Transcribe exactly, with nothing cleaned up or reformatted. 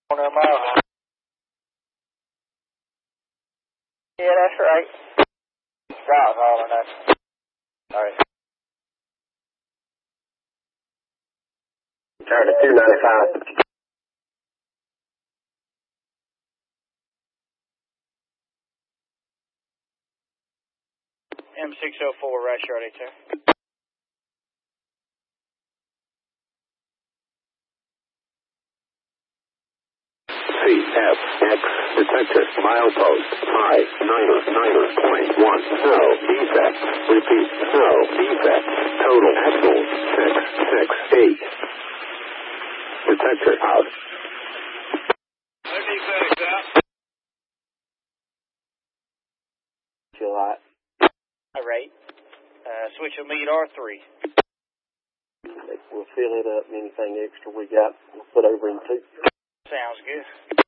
On a mile. Yeah, that's right. Stop hauling us. All right. Turn to two ninety-five. M six oh four, right short, sir. C F X detector milepost five niner niner point one. No defect. Repeat. No defect. Total axle six six eight. Detector out. No defects out. July. All right. Uh, switch will meet R three. We'll fill it up. Anything extra we got, we'll put over in two. Sounds good.